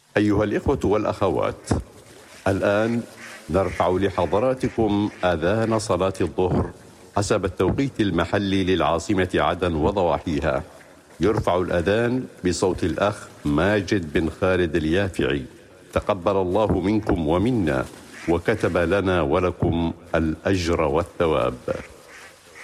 أيها الإخوة والأخوات، الآن نرفع لحضراتكم آذان صلاة الظهر حسب التوقيت المحلي للعاصمة عدن وضواحيها. يرفع الأذان بصوت الأخ ماجد بن خالد اليافعي، تقبل الله منكم ومنا وكتب لنا ولكم الأجر والثواب.